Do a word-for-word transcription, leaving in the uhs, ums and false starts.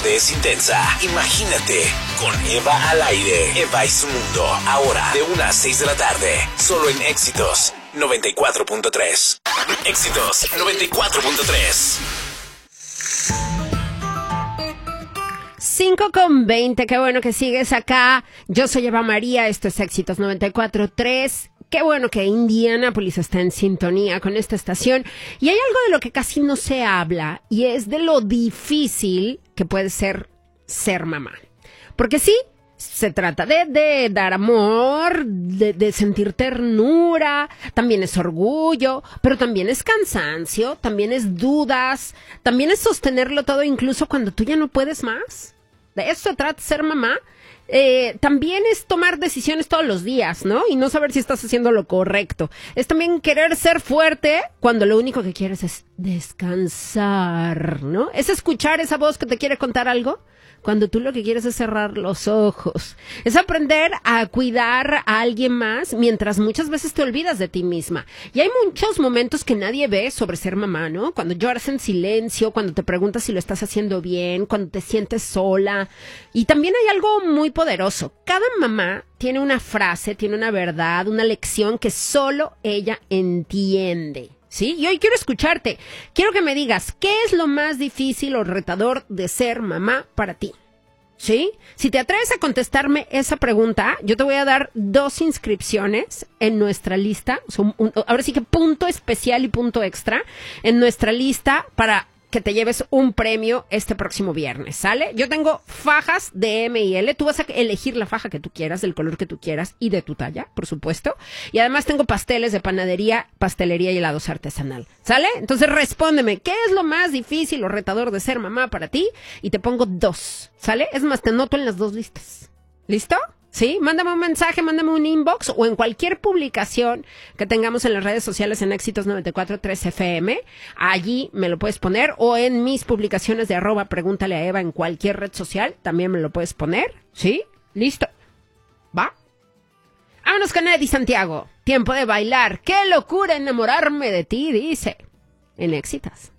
tarde es intensa. Imagínate con Eva al aire. Eva y su mundo. Ahora de una a seis de la tarde. Solo en Éxitos noventa y cuatro punto tres. Éxitos noventa y cuatro punto tres. cinco con veinte, qué bueno que sigues acá. Yo soy Eva María, esto es Éxitos noventa y cuatro punto tres. Qué bueno que Indianápolis está en sintonía con esta estación. Y hay algo de lo que casi no se habla, y es de lo difícil que puede ser ser mamá. Porque sí, se trata de, de dar amor, de, de sentir ternura, también es orgullo, pero también es cansancio, también es dudas, también es sostenerlo todo incluso cuando tú ya no puedes más. De eso se trata ser mamá. Eh, también es tomar decisiones todos los días, ¿no? Y no saber si estás haciendo lo correcto. Es también querer ser fuerte cuando lo único que quieres es descansar, ¿no? Es escuchar esa voz que te quiere contar algo cuando tú lo que quieres es cerrar los ojos. Es aprender a cuidar a alguien más mientras muchas veces te olvidas de ti misma. Y hay muchos momentos que nadie ve sobre ser mamá, ¿no? Cuando lloras en silencio, cuando te preguntas si lo estás haciendo bien, cuando te sientes sola. Y también hay algo muy poderoso. Cada mamá tiene una frase, tiene una verdad, una lección que solo ella entiende. ¿Sí? Y hoy quiero escucharte. Quiero que me digas, ¿qué es lo más difícil o retador de ser mamá para ti? ¿Sí? Si te atreves a contestarme esa pregunta, yo te voy a dar dos inscripciones en nuestra lista. Son un, ahora sí que punto especial y punto extra en nuestra lista para que te lleves un premio este próximo viernes, ¿sale? Yo tengo fajas de M y L, tú vas a elegir la faja que tú quieras, del color que tú quieras y de tu talla, por supuesto. Y además tengo pasteles de panadería, pastelería y helados artesanal, ¿sale? Entonces respóndeme, ¿qué es lo más difícil o retador de ser mamá para ti? Y te pongo dos, ¿sale? Es más, te anoto en las dos listas. ¿Listo? Sí, mándame un mensaje, mándame un inbox o en cualquier publicación que tengamos en las redes sociales en Éxitos noventa y cuatro punto tres F M. Allí me lo puedes poner o en mis publicaciones de arroba pregúntale a Eva en cualquier red social también me lo puedes poner. ¿Sí? Listo. ¿Va? Vámonos con Eddie Santiago. Tiempo de bailar. ¡Qué locura enamorarme de ti! Dice en Éxitos.